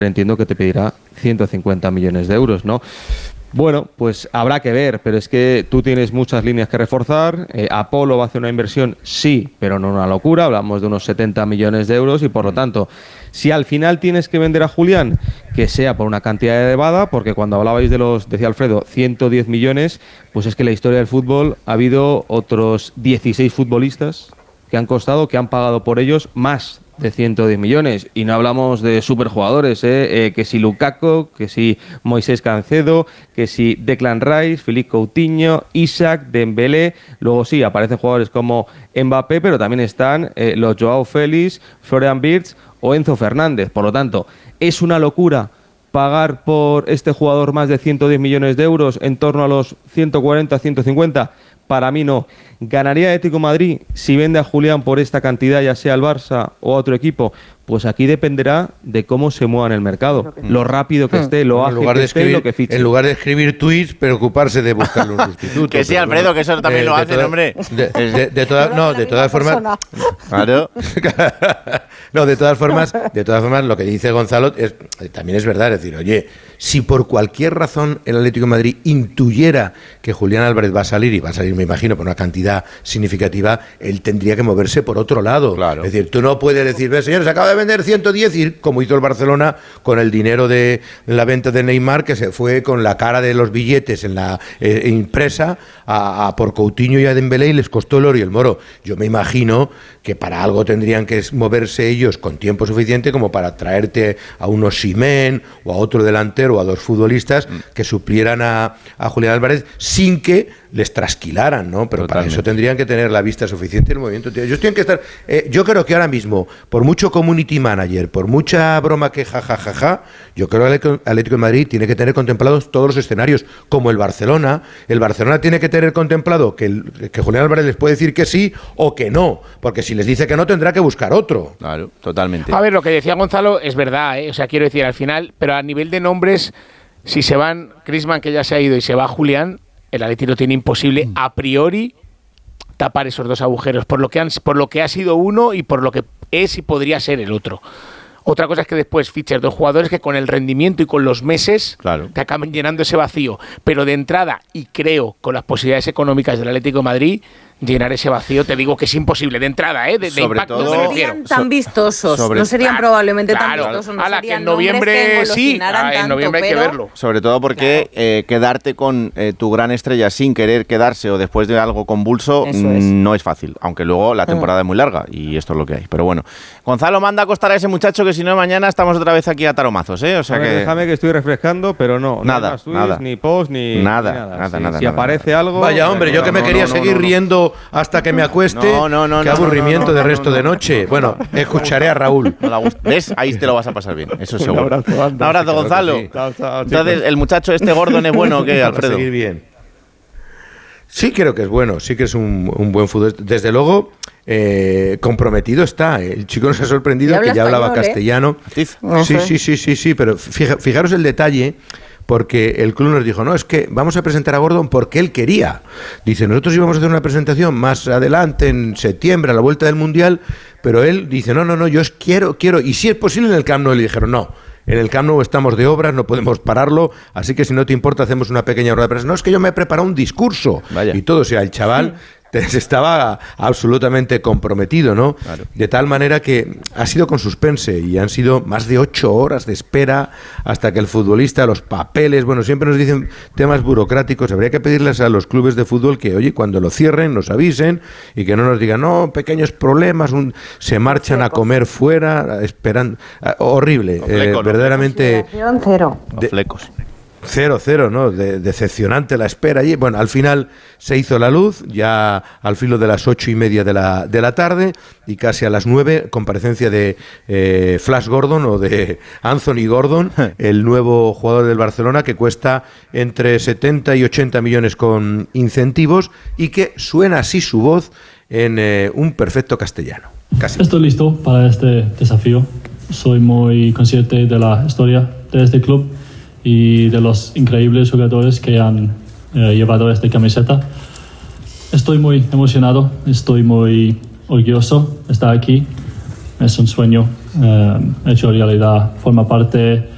entiendo que te pedirá 150 millones de euros, ¿no? Bueno, pues habrá que ver, pero es que tú tienes muchas líneas que reforzar. Apolo va a hacer una inversión, sí, pero no una locura. Hablamos de unos 70 millones de euros y por lo tanto, si al final tienes que vender a Julián, que sea por una cantidad elevada, porque cuando hablabais de los, decía Alfredo, 110 millones, pues es que en la historia del fútbol ha habido otros 16 futbolistas que han costado, que han pagado por ellos más de 110 millones, y no hablamos de superjugadores, que si Lukaku, que si Moisés Cancedo, que si Declan Rice, Philippe Coutinho, Isaac, Dembélé. Luego sí, aparecen jugadores como Mbappé, pero también están los Joao Félix, Florian Wirtz o Enzo Fernández. Por lo tanto, es una locura pagar por este jugador más de 110 millones de euros, en torno a los 140, 150. Para mí no. ¿Ganaría Atlético de Madrid si vende a Julián por esta cantidad, ya sea al Barça o a otro equipo? Pues aquí dependerá de cómo se mueva en el mercado, lo rápido que esté, lo ágil que esté y lo que fiche. En lugar de escribir tweets, preocuparse de buscarle un sustituto. Que sí, Alfredo, bueno, que eso también lo hacen, hombre. De todas formas... Claro. No, de todas formas, lo que dice Gonzalo también es verdad. Es decir, oye, si por cualquier razón el Atlético de Madrid intuyera que Julián Álvarez va a salir, y va a salir, me imagino, por una cantidad significativa, él tendría que moverse por otro lado. Claro. Es decir, tú no puedes decir, ve, señores, acaba de vender 110, y como hizo el Barcelona con el dinero de la venta de Neymar, que se fue con la cara de los billetes en la impresa a por Coutinho y a Dembélé, y les costó el oro y el moro. Yo me imagino que para algo tendrían que moverse ellos con tiempo suficiente como para traerte a un Osimhen o a otro delantero o a dos futbolistas que suplieran a Julián Álvarez sin que les trasquilaran, ¿no? Pero totalmente. Para eso tendrían que tener la vista suficiente en el movimiento. Yo creo que ahora mismo, por mucho community manager, por mucha broma que jajajaja, yo creo que el Atlético de Madrid tiene que tener contemplados todos los escenarios, como el Barcelona. El Barcelona tiene que tener contemplado que Julián Álvarez les puede decir que sí o que no, porque si les dice que no, tendrá que buscar otro. Claro, totalmente. A ver, lo que decía Gonzalo es verdad, O sea, quiero decir, al final, pero a nivel de nombres, si se van Griezmann, que ya se ha ido, y se va Julián, el Atlético tiene imposible a priori tapar esos dos agujeros por lo que ha sido uno y por lo que es y podría ser el otro. Otra cosa es que después fiches dos jugadores que con el rendimiento y con los meses te acaben llenando ese vacío, pero de entrada, y creo con las posibilidades económicas del Atlético de Madrid, llenar ese vacío, te digo que es imposible de entrada, de impacto. No serían tan vistosos, no serían probablemente tan vistosos. No a la que en noviembre sí, en noviembre hay que verlo. Sobre todo porque quedarte con tu gran estrella sin querer quedarse o después de algo convulso no es fácil, aunque luego la temporada es muy larga y esto es lo que hay. Pero bueno, Gonzalo, manda a acostar a ese muchacho, que si no mañana estamos otra vez aquí a taromazos, O sea, déjame que estoy refrescando, pero no nada, ni post, ni nada. Si aparece algo... Vaya, hombre, yo que me quería seguir riendo hasta que me acueste. Qué aburrimiento de resto de noche. Bueno, escucharé a Raúl. ¿Ves? Ahí te lo vas a pasar bien, eso es seguro. Un abrazo, Gonzalo. Sí. Chao, entonces, ¿el muchacho Gordon es bueno o qué, Alfredo? Seguir bien. Sí, creo que es bueno, sí que es un buen fútbol. Desde luego, comprometido está. El chico nos ha sorprendido que ya hablaba castellano. Sí, pero fijaros el detalle. Porque el club nos dijo, no, es que vamos a presentar a Gordon porque él quería. Dice, nosotros íbamos a hacer una presentación más adelante, en septiembre, a la vuelta del Mundial, pero él dice, no, yo quiero, y si es posible en el Camp Nou. Le dijeron, no, en el Camp Nou estamos de obras, no podemos pararlo, así que si no te importa hacemos una pequeña rueda de prensa. No, es que yo me he preparado un discurso. Vaya. Y todo, o sea, el chaval... estaba absolutamente comprometido, ¿no? Claro. De tal manera que ha sido con suspense y han sido más de 8 horas de espera hasta que el futbolista, los papeles, bueno, siempre nos dicen temas burocráticos. Habría que pedirles a los clubes de fútbol que, oye, cuando lo cierren nos avisen y que no nos digan, no, pequeños problemas, se marchan a comer fuera, esperan, horrible, verdaderamente... Flecos. 0-0, ¿no? Decepcionante la espera. Y bueno, al final se hizo la luz, ya al filo de las 8:30 de la tarde, y casi a las 9, comparecencia de Flash Gordon o de Anthony Gordon, el nuevo jugador del Barcelona, que cuesta entre 70 y 80 millones con incentivos y que suena así su voz en un perfecto castellano. Casi. Estoy listo para este desafío. Soy muy consciente de la historia de este club y de los increíbles jugadores que han llevado esta camiseta. Estoy muy emocionado, estoy muy orgulloso de estar aquí. Es un sueño hecho realidad, forma parte